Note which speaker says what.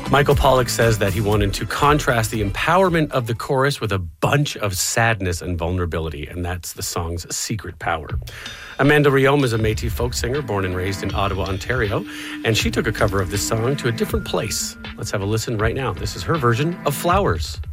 Speaker 1: Michael Pollack says that he wanted to contrast the empowerment of the chorus with a bunch of sadness and vulnerability, and that's the song's secret power. Amanda Riom is a Métis folk singer born and raised in Ottawa, Ontario, and she took a cover of this song to a different place. Let's have a listen right now. This is her version of Flowers.